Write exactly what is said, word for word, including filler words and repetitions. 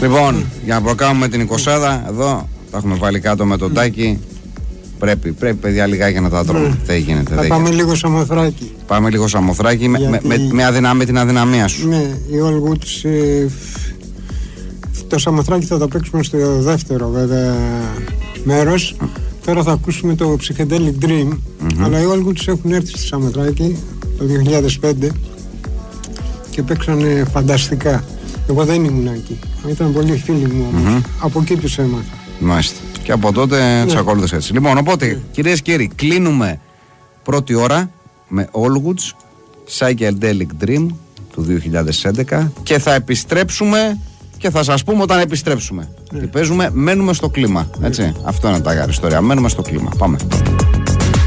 Λοιπόν, για να προκάμουμε την εικοσάδα, εδώ τα έχουμε βάλει κάτω με τον Τάκη. Πρέπει, πρέπει παιδιά λιγάκι να τα τρώμε. Δεν γίνεται. Θα πάμε λίγο Σαμοθράκη. Πάμε λίγο Σαμοθράκη με, με, με, με, αδυνα, με την αδυναμία σου. Ναι, η All Woods. Ε, το Σαμοθράκη θα το παίξουμε στο δεύτερο βέβαια μέρος. Mm. Τώρα θα ακούσουμε το Psychedelic Dream. Mm-hmm. Αλλά οι All Woods έχουν έρθει στη Σαμοθράκη το δύο χιλιάδες πέντε και παίξανε φανταστικά. Εγώ δεν ήμουν εκεί. Ήταν πολλοί φίλοι μου όμως. Mm-hmm. Από εκεί τους έμαθα. Μάλιστα. Και από τότε ναι. Τους ακολούθησε έτσι. Λοιπόν, οπότε ναι. Κυρίες και κύριοι, κλείνουμε πρώτη ώρα με Allwoods Psychedelic Dream του δύο χιλιάδες έντεκα και θα επιστρέψουμε και θα σας πούμε όταν επιστρέψουμε. Ναι. Και παίζουμε, μένουμε στο κλίμα. Έτσι. Ναι. Αυτό είναι τα γάρι ιστορία. Μένουμε στο κλίμα. Πάμε.